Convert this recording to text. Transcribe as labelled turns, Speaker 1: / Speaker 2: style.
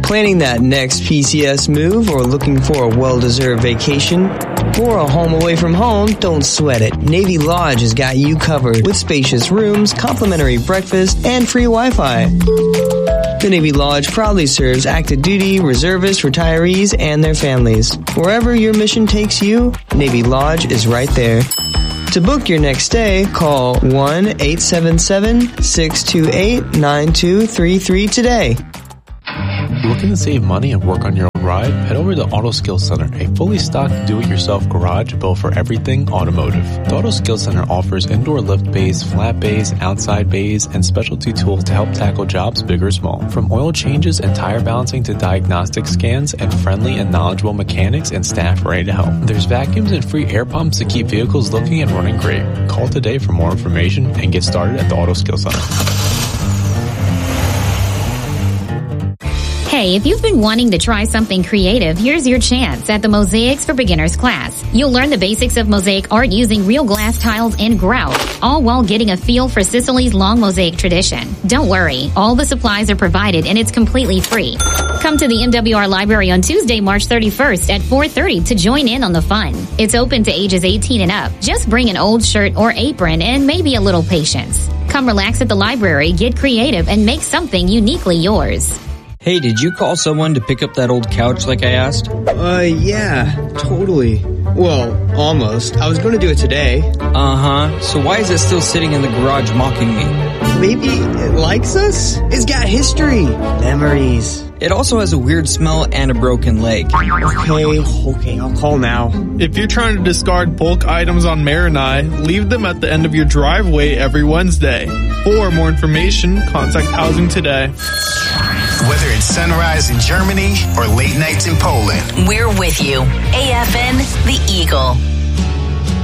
Speaker 1: Planning that next PCS move or looking for a well-deserved vacation or a home away from home? Don't sweat it. Navy Lodge has got you covered with spacious rooms, complimentary breakfast, and free Wi-Fi. The Navy Lodge proudly serves active duty, reservists, retirees, and their families. Wherever your mission takes you, Navy Lodge is right there. To book your next stay, call 1-877-628-9233 today.
Speaker 2: Looking to save money and work on your own ride? Head over to Auto Skills Center, a fully stocked do-it-yourself garage built for everything automotive. The Auto Skills Center offers indoor lift bays, flat bays, outside bays, and specialty tools to help tackle jobs big or small. From oil changes and tire balancing to diagnostic scans and friendly and knowledgeable mechanics and staff ready to help. There's vacuums and free air pumps to keep vehicles looking and running great. Call today for more information and get started at the Auto Skills Center.
Speaker 3: Hey, if you've been wanting to try something creative, here's your chance at the Mosaics for Beginners class. You'll learn the basics of mosaic art using real glass tiles and grout, all while getting a feel for Sicily's long mosaic tradition. Don't worry, all the supplies are provided and it's completely free. Come to the MWR Library on Tuesday, March 31st at 4:30 to join in on the fun. It's open to ages 18 and up. Just bring an old shirt or apron and maybe a little patience. Come relax at the library, get creative, and make something uniquely yours.
Speaker 4: Hey, did you call someone to pick up that old couch like I asked?
Speaker 1: Yeah, totally. Well, almost. I was going to do it today.
Speaker 4: Uh-huh. So why is it still sitting in the garage mocking me?
Speaker 1: Maybe it likes us? It's got history. Memories.
Speaker 4: It also has a weird smell and a broken leg.
Speaker 1: Okay, I'll call now.
Speaker 5: If you're trying to discard bulk items on Marinai, leave them at the end of your driveway every Wednesday. For more information, contact Housing Today.
Speaker 6: Whether it's sunrise in Germany or late nights in Poland,
Speaker 7: we're with you. AFN, The Eagle.